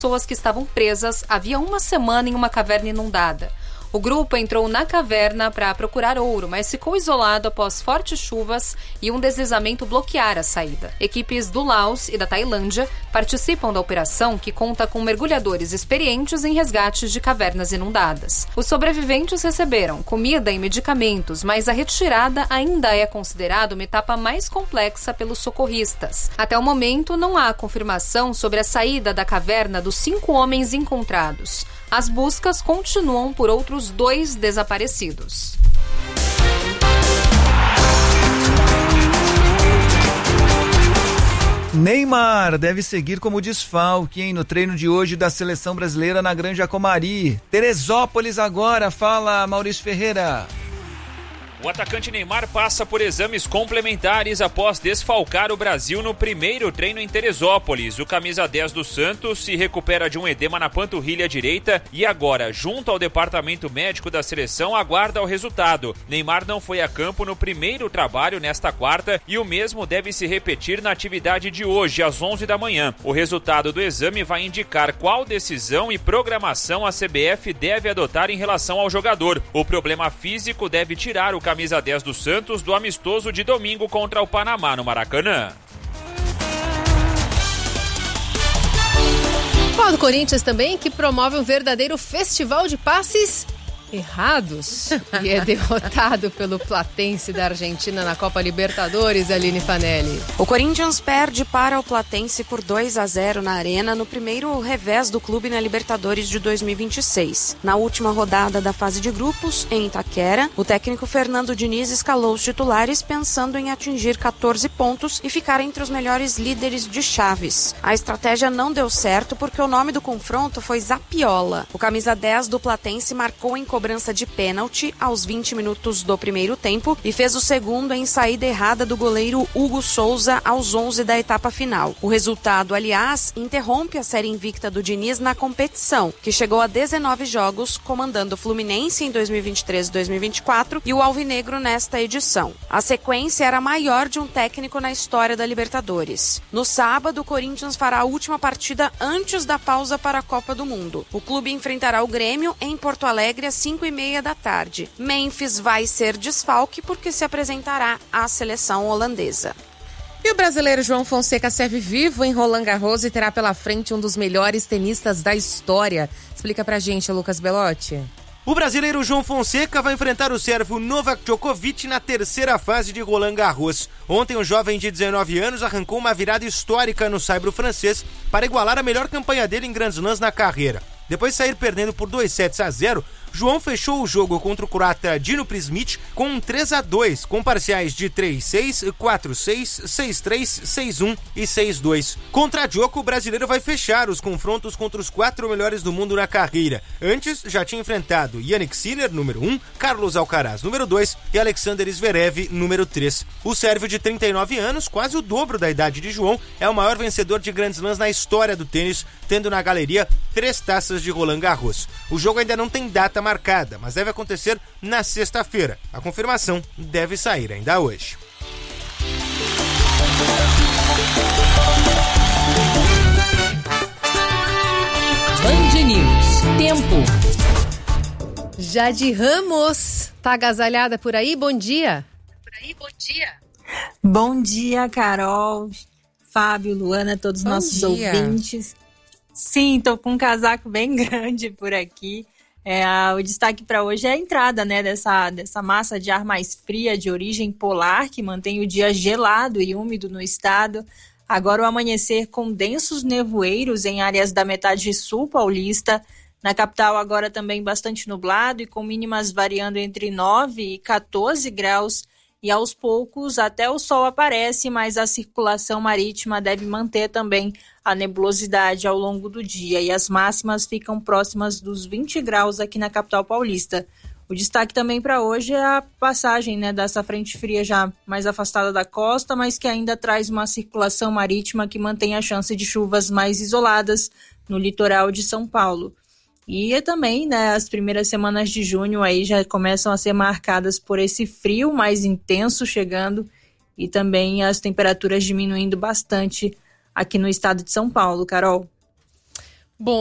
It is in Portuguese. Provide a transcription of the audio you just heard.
pessoas que estavam presas havia uma semana em uma caverna inundada. O grupo entrou na caverna para procurar ouro, mas ficou isolado após fortes chuvas e um deslizamento bloquear a saída. Equipes do Laos e da Tailândia participam da operação, que conta com mergulhadores experientes em resgates de cavernas inundadas. Os sobreviventes receberam comida e medicamentos, mas a retirada ainda é considerada uma etapa mais complexa pelos socorristas. Até o momento, não há confirmação sobre a saída da caverna dos 5 homens encontrados. As buscas continuam por outros 2 desaparecidos. Neymar deve seguir como desfalque, no treino de hoje da seleção brasileira na Granja Comari. Teresópolis agora, fala Maurício Ferreira. O atacante Neymar passa por exames complementares após desfalcar o Brasil no primeiro treino em Teresópolis. O camisa 10 do Santos se recupera de um edema na panturrilha direita e agora, junto ao departamento médico da seleção, aguarda o resultado. Neymar não foi a campo no primeiro trabalho nesta quarta e o mesmo deve se repetir na atividade de hoje, às 11 da manhã. O resultado do exame vai indicar qual decisão e programação a CBF deve adotar em relação ao jogador. O problema físico deve tirar o camisa 10 do Santos do amistoso de domingo contra o Panamá no Maracanã. Fala do Corinthians também, que promove um verdadeiro festival de passes errados e é derrotado pelo Platense da Argentina na Copa Libertadores, Aline Fanelli. O Corinthians perde para o Platense por 2-0 na Arena no primeiro revés do clube na Libertadores de 2026. Na última rodada da fase de grupos, em Itaquera, o técnico Fernando Diniz escalou os titulares pensando em atingir 14 pontos e ficar entre os melhores líderes de chaves. A estratégia não deu certo porque o nome do confronto foi Zapiola. O camisa 10 do Platense marcou em cobrança de pênalti aos 20 minutos do primeiro tempo e fez o segundo em saída errada do goleiro Hugo Souza aos 11 da etapa final. O resultado, aliás, interrompe a série invicta do Diniz na competição, que chegou a 19 jogos, comandando o Fluminense em 2023 e 2024 e o Alvinegro nesta edição. A sequência era a maior de um técnico na história da Libertadores. No sábado, o Corinthians fará a última partida antes da pausa para a Copa do Mundo. O clube enfrentará o Grêmio em Porto Alegre às 5h30 da tarde. Memphis vai ser desfalque porque se apresentará à seleção holandesa. E o brasileiro João Fonseca serve vivo em Roland Garros e terá pela frente um dos melhores tenistas da história. Explica pra gente, Lucas Belotti. O brasileiro João Fonseca vai enfrentar o sérvio Novak Djokovic na terceira fase de Roland Garros. Ontem, o jovem de 19 anos arrancou uma virada histórica no saibro francês para igualar a melhor campanha dele em Grand Slams na carreira. Depois de sair perdendo por 2-0, João fechou o jogo contra o croata Dino Prismic com um 3-2, com parciais de 3-6, 4-6, 6-3, 6-1 e 6-2. Contra Djoko, o brasileiro vai fechar os confrontos contra os 4 melhores do mundo na carreira. Antes, já tinha enfrentado Yannick Sinner, número 1, Carlos Alcaraz, número 2 e Alexander Zverev, número 3. O sérvio de 39 anos, quase o dobro da idade de João, é o maior vencedor de Grand Slams na história do tênis, tendo na galeria 3 taças de Roland Garros. O jogo ainda não tem data marcada, mas deve acontecer na sexta-feira. A confirmação deve sair ainda hoje. Band News. Tempo. Jade Ramos, tá agasalhada por aí? Bom dia. Bom dia, Carol, Fábio, Luana, todos os nossos ouvintes. Sim, tô com um casaco bem grande por aqui. O destaque para hoje é a entrada, né, dessa massa de ar mais fria de origem polar, que mantém o dia gelado e úmido no estado. Agora o amanhecer com densos nevoeiros em áreas da metade sul paulista. Na capital agora também bastante nublado e com mínimas variando entre 9 e 14 graus. E aos poucos até o sol aparece, mas a circulação marítima deve manter também a nebulosidade ao longo do dia. E as máximas ficam próximas dos 20 graus aqui na capital paulista. O destaque também para hoje é a passagem, né, dessa frente fria já mais afastada da costa, mas que ainda traz uma circulação marítima que mantém a chance de chuvas mais isoladas no litoral de São Paulo. E também, né, as primeiras semanas de junho aí já começam a ser marcadas por esse frio mais intenso chegando e também as temperaturas diminuindo bastante aqui no estado de São Paulo, Carol.